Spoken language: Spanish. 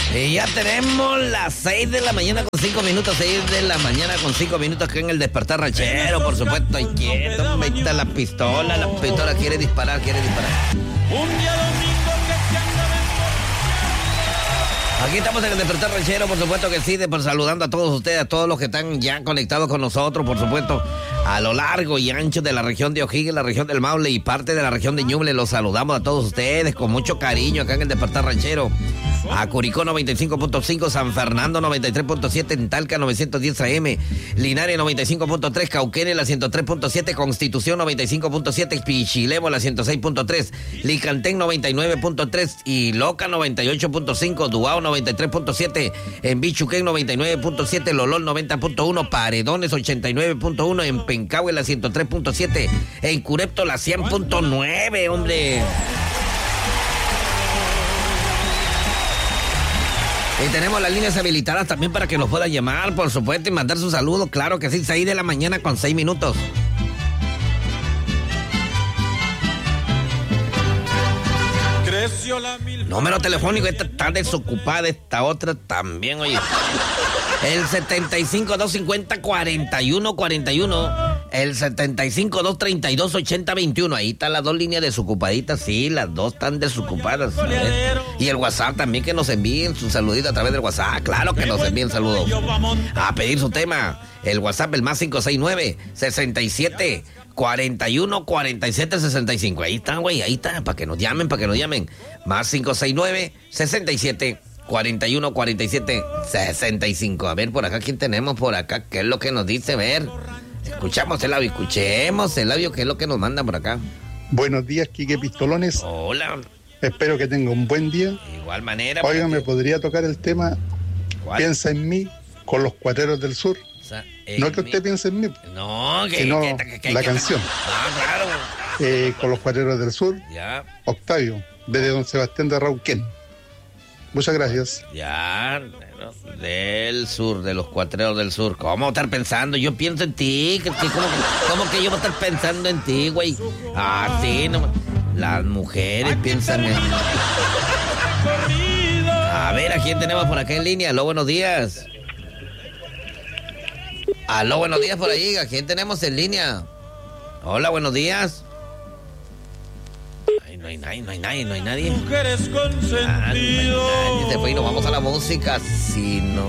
Y ya tenemos las 6 de la mañana con 5 minutos, 6 de la mañana con 5 minutos aquí en el Despertar Ranchero, por supuesto. Y quieto, ahí está la pistola quiere disparar. Un día domingo que se anda Aquí estamos en el Despertar Ranchero, por supuesto que sí, por saludando a todos ustedes, a todos los que están ya conectados con nosotros, por supuesto, a lo largo y ancho de la región de O'Higgins, la región del Maule y parte de la región de Ñuble. Los saludamos a todos ustedes con mucho cariño acá en el Despertar Ranchero. A Curicó 95.5, San Fernando 93.7, en Talca 910 AM, Linares 95.3, Cauquenes la 103.7, Constitución 95.7, Pichilemo la 106.3, Licantén 99.3 y Loca 98.5, Duao 93.7, en Bichuquén 99.7, Lolol 90.1, Paredones 89.1, en Pencahue la 103.7, en Curepto la 100.9, hombre. Y tenemos las líneas habilitadas también para que nos puedan llamar, por supuesto, y mandar su saludo. Claro que sí, 6 de la mañana con 6 minutos. Número telefónico, esta está desocupada, esta otra también, oye. El 75-250-4141. El 75-232-8021. Ahí están las dos líneas desocupaditas. Sí, las dos están desocupadas. Y el WhatsApp también, que nos envíen su saludito a través del WhatsApp. Claro que nos envíen saludos. A pedir su tema. El WhatsApp, el más 569 41 47 65. Ahí está, güey, ahí está. Para que nos llamen. Más 569 41 47 65. A ver, por acá, ¿quién tenemos por acá? ¿Qué es lo que nos dice? A ver. Escuchemos el audio, ¿qué es lo que nos manda por acá? Buenos días, Quique Pistolones. Hola. Espero que tenga un buen día. De igual manera. Oiga, ¿me podría tocar el tema? ¿Cuál? Piensa en mí, con los Cuateros del Sur. O sea, no que usted piense en mí. No, sino la canción. Claro. Con los Cuateros del Sur. Ya. Octavio, desde Don Sebastián de Rauquén. Muchas gracias. Ya, del sur, de los Cuatreros del Sur. ¿Cómo estar pensando? Yo pienso en ti. ¿Cómo que yo voy a estar pensando en ti, güey? Ah, sí, no. Las mujeres piensan en... A ver, ¿a quién tenemos por acá en línea? Aló, buenos días. Aló, buenos días por ahí. ¿A quién tenemos en línea? Hola, buenos días. No hay nadie. Mujeres consentido. Se fue y nos vamos a la música. Si no.